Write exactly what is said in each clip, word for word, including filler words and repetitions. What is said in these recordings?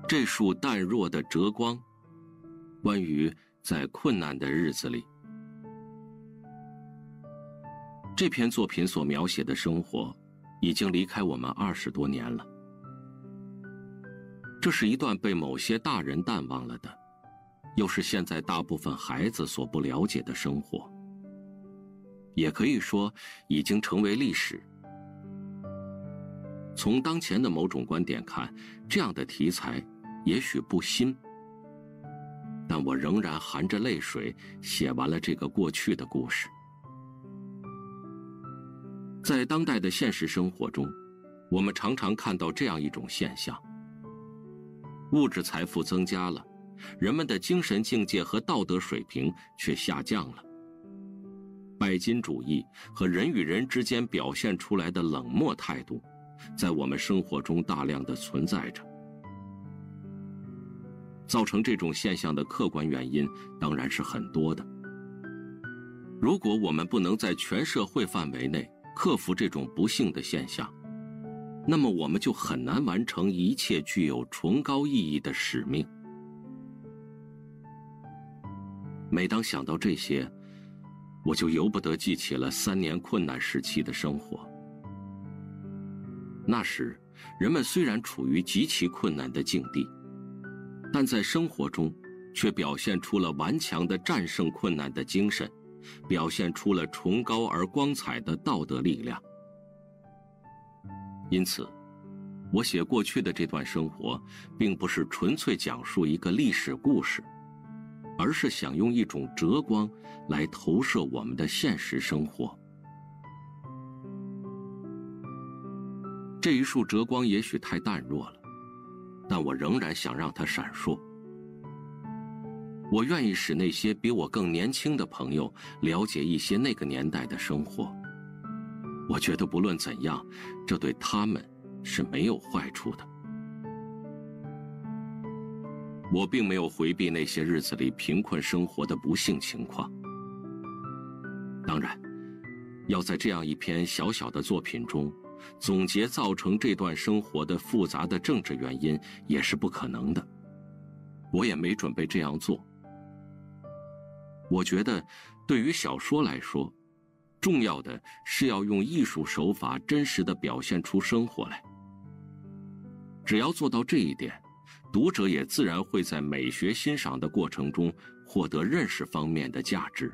这束淡弱的折光，关于在困难的日子里。这篇作品所描写的生活已经离开我们二十多年了。这是一段被某些大人淡忘了的，又是现在大部分孩子所不了解的生活，也可以说已经成为历史。从当前的某种观点看，这样的题材也许不新，但我仍然含着泪水写完了这个过去的故事。在当代的现实生活中，我们常常看到这样一种现象：物质财富增加了，人们的精神境界和道德水平却下降了。拜金主义和人与人之间表现出来的冷漠态度，在我们生活中大量的存在着。造成这种现象的客观原因当然是很多的。如果我们不能在全社会范围内克服这种不幸的现象，那么我们就很难完成一切具有崇高意义的使命。每当想到这些，我就由不得记起了三年困难时期的生活。那时，人们虽然处于极其困难的境地，但在生活中却表现出了顽强的战胜困难的精神，表现出了崇高而光彩的道德力量。因此，我写过去的这段生活，并不是纯粹讲述一个历史故事，而是想用一种折光来投射我们的现实生活。这一束折光也许太淡弱了，但我仍然想让它闪烁。我愿意使那些比我更年轻的朋友了解一些那个年代的生活。我觉得不论怎样，这对他们是没有坏处的。我并没有回避那些日子里贫困生活的不幸情况。当然，要在这样一篇小小的作品中总结造成这段生活的复杂的政治原因也是不可能的，我也没准备这样做。我觉得对于小说来说，重要的是要用艺术手法真实地表现出生活来。只要做到这一点，读者也自然会在美学欣赏的过程中获得认识方面的价值。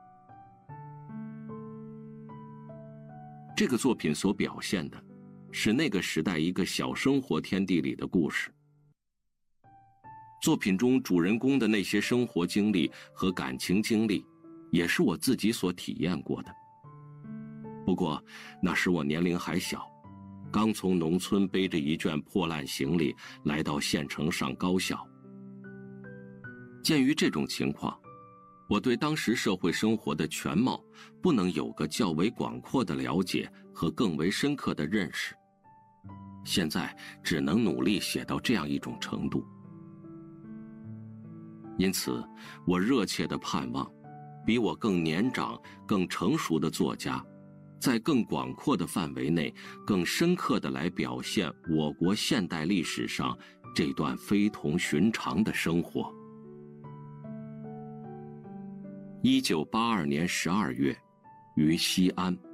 这个作品所表现的是那个时代一个小生活天地里的故事。作品中主人公的那些生活经历和感情经历，也是我自己所体验过的。不过那时我年龄还小，刚从农村背着一卷破烂行李来到县城上高校。鉴于这种情况，我对当时社会生活的全貌不能有个较为广阔的了解和更为深刻的认识，现在只能努力写到这样一种程度。因此，我热切地盼望比我更年长、更成熟的作家，在更广阔的范围内更深刻地来表现我国现代历史上这段非同寻常的生活。一九八二年十二月，于西安。